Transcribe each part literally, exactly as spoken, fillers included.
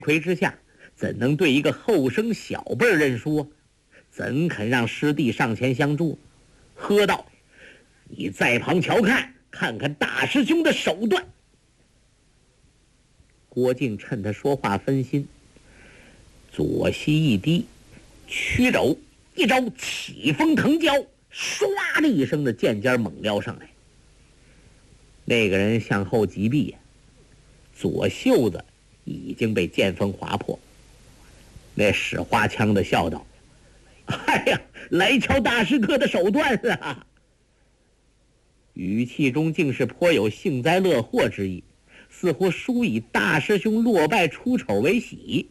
魁之下，怎能对一个后生小辈认输？怎肯让师弟上前相助？喝道：“你在旁瞧看，看看大师兄的手段。”郭靖趁他说话分心，左膝一低，屈肘一招起风腾蛟，唰的一声的剑尖猛撩上来。那个人向后急避呀，左袖子已经被剑锋划破。那使花枪的笑道：“哎呀，来瞧大师哥的手段啊！”语气中竟是颇有幸灾乐祸之意，似乎殊以大师兄落败出丑为喜。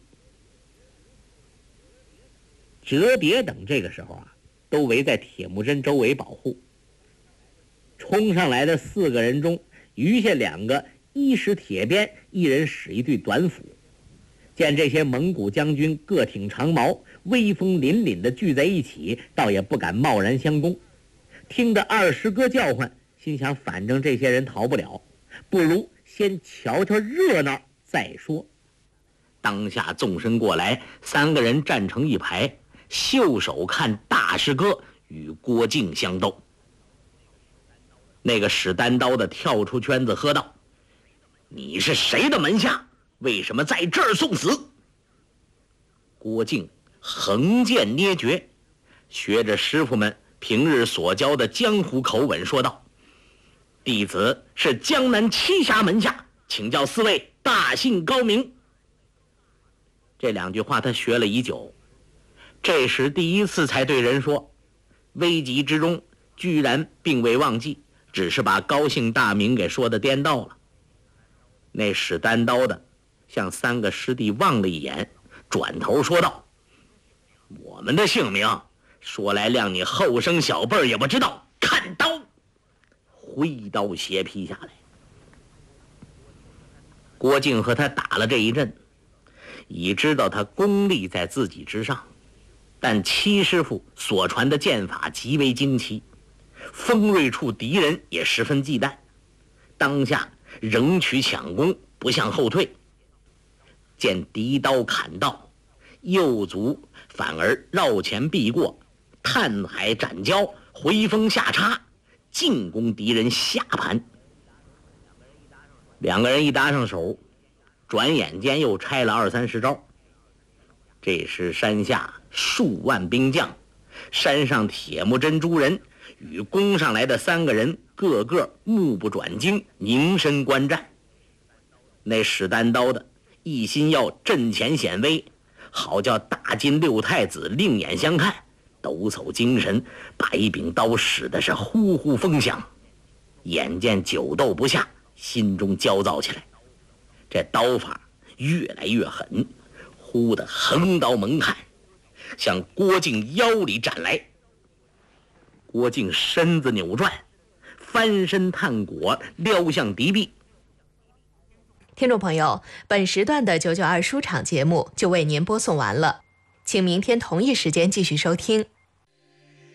哲别等这个时候啊，都围在铁木真周围保护。冲上来的四个人中，余下两个一使铁鞭，一人使一对短斧。见这些蒙古将军各挺长矛，威风凛凛地聚在一起，倒也不敢贸然相攻。听得二师哥叫唤，心想反正这些人逃不了，不如先瞧瞧热闹再说。当下纵身过来，三个人站成一排，袖手看大师哥与郭靖相斗。那个使单刀的跳出圈子喝道：“你是谁的门下？为什么在这儿送死？”郭靖横剑捏诀，学着师傅们平日所教的江湖口吻说道：“弟子是江南七侠门下，请教四位大姓高明。”这两句话他学了已久，这时第一次才对人说，危急之中居然并未忘记，只是把高姓大名给说的颠倒了。那使单刀的向三个师弟望了一眼，转头说道：“我们的姓名说来谅你后生小辈儿也不知道，看刀！”挥刀斜劈下来。郭靖和他打了这一阵，已知道他功力在自己之上，但七师傅所传的剑法极为精奇，锋锐处敌人也十分忌惮，当下仍取抢攻，不向后退。见敌刀砍到，右足反而绕前避过，探海斩蛟，回风下插，进攻敌人下盘。两个人一搭上手，转眼间又拆了二三十招。这时山下数万兵将，山上铁木真诸人与攻上来的三个人个个目不转睛，凝神观战。那使单刀的一心要阵前显威，好叫大金六太子另眼相看，抖擞精神，把一柄刀使的是呼呼风响。眼见久斗不下，心中焦躁起来，这刀法越来越狠，忽的横刀猛砍，向郭靖腰里斩来。郭靖身子扭转，翻身探果，撩向敌壁。 听众朋友，本时段的九九二书场节目就为您播送完了，请明天同一时间继续收听。